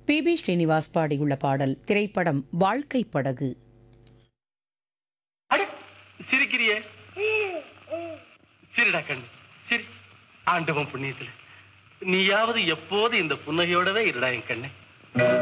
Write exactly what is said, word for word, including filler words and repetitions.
B B Srinivas பாடியுள்ள பாடல். திரைப்படம் வாழ்க்கை படகு. சிரிக்கிறியே, சிரிடா கண்ணு, சிரி. ஆண்டவன் புண்ணியத்துல நீயாவது எப்போது இந்த புன்னகையோடவே இருடா என் கண்ணு.